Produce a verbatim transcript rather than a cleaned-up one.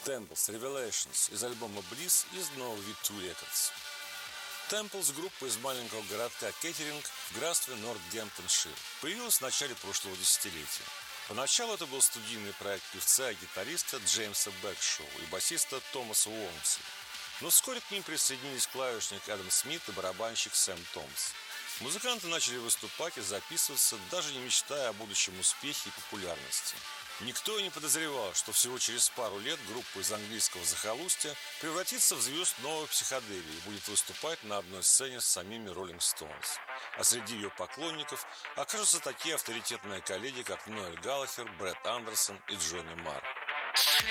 Temples Revelations из альбома Bliss из нового ви ту Records. Temples – группа из маленького городка Кеттеринг в графстве Нортгемптоншир. Появилась в начале прошлого десятилетия. Поначалу это был студийный проект певца и гитариста Джеймса Бэкшоу и басиста Томаса Уолмса. Но вскоре к ним присоединились клавишник Адам Смит и барабанщик Сэм Томс. Музыканты начали выступать и записываться, даже не мечтая о будущем успехе и популярности. Никто и не подозревал, что всего через пару лет группа из английского захолустья превратится в звезд новой психоделии и будет выступать на одной сцене с самими Rolling Stones. А среди ее поклонников окажутся такие авторитетные коллеги, как Ноэль Галлахер, Брэд Андерсон и Джонни Марр.